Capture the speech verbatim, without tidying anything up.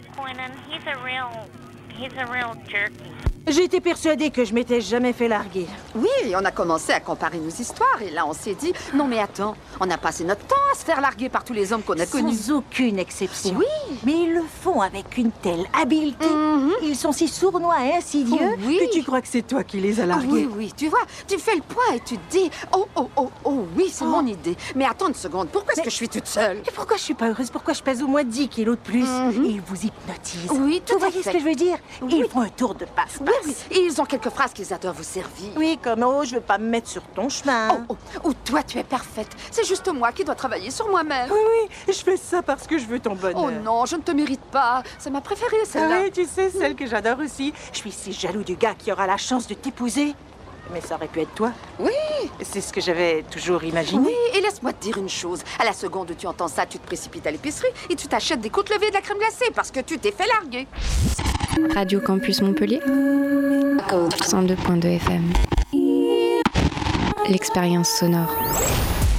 Quinn, and he's a real, he's a real jerky. J'étais persuadée que je m'étais jamais fait larguer. Oui, on a commencé à comparer nos histoires et là on s'est dit, non mais attends, on a passé notre temps à se faire larguer par tous les hommes qu'on a connus. Sans aucune exception. Oui. Mais ils le font avec une telle habileté. Mm-hmm. Ils sont si sournois et insidieux Oh, oui. que tu crois que c'est toi qui les as Ah, largués. oui, oui, tu vois, tu fais le point et tu te dis, oh, oh, oh, oh, oui, c'est Oh. mon idée. Mais attends une seconde, pourquoi est-ce Mais- que je suis toute seule? Et pourquoi je suis pas heureuse? Pourquoi je pèse au moins dix kilos de plus? Mhm. Et ils vous hypnotisent. Oui, tout Vous à voyez fait. ce que je veux dire? Oui. Ils font un tour de passe-passe. Oui, oui, et ils ont quelques phrases qu'ils adorent vous servir. Oui, comme oh, je veux pas me mettre sur ton chemin. Oh, oh, oh, toi, tu es parfaite. C'est juste moi qui dois travailler sur moi-même. Oui, oui, je fais ça parce que je veux ton bonheur. Oh non, je ne te mérite pas. C'est ma préférée, Ah celle-là. oui, tu sais, celle que j'adore aussi. Je suis si jaloux du gars qui aura la chance de t'épouser. Mais ça aurait pu être toi. Oui. C'est ce que j'avais toujours imaginé. Oui, et laisse-moi te dire une chose. À la seconde où tu entends ça, tu te précipites à l'épicerie et tu t'achètes des côtes levées et de la crème glacée parce que tu t'es fait larguer. Radio Campus Montpellier, cent deux point deux F M. L'expérience sonore.